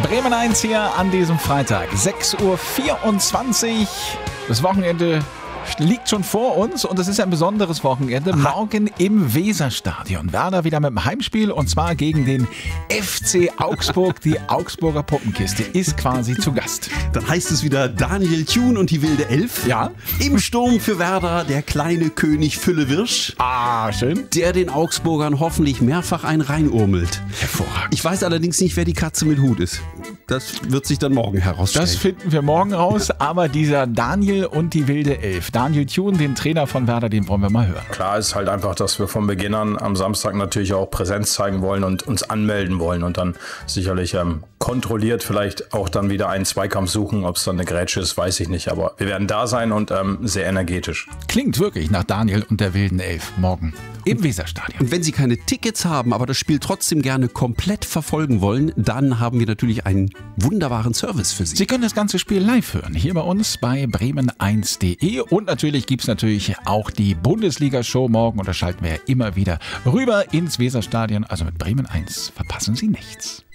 Bremen 1 hier an diesem Freitag, 6:24 Uhr. Das Wochenende liegt schon vor uns und es ist ein besonderes Wochenende. Morgen im Weserstadion. Werder wieder mit dem Heimspiel und zwar gegen den FC Augsburg. Die Augsburger Puppenkiste ist quasi zu Gast. Dann heißt es wieder Daniel Thune und die wilde Elf. Ja. Im Sturm für Werder der kleine König Füllewirsch. Ah, schön. Der den Augsburgern hoffentlich mehrfach ein reinurmelt. Hervorragend. Ich weiß allerdings nicht, wer die Katze mit Hut ist. Das wird sich dann morgen herausstellen. Das finden wir morgen raus, aber dieser Daniel und die wilde Elf. Daniel Thune, den Trainer von Werder, den wollen wir mal hören. Klar ist halt einfach, dass wir von Beginn an am Samstag natürlich auch Präsenz zeigen wollen und uns anmelden wollen und dann sicherlich kontrolliert vielleicht auch dann wieder einen Zweikampf suchen. Ob es dann eine Grätsche ist, weiß ich nicht, aber wir werden da sein und sehr energetisch. Klingt wirklich nach Daniel und der wilden Elf morgen im Weserstadion. Und wenn Sie keine Tickets haben, aber das Spiel trotzdem gerne komplett verfolgen wollen, dann haben wir natürlich einen wunderbaren Service für Sie. Sie können das ganze Spiel live hören, hier bei uns bei bremen1.de und natürlich gibt es auch die Bundesliga-Show morgen und da schalten wir ja immer wieder rüber ins Weserstadion. Also mit Bremen 1 verpassen Sie nichts.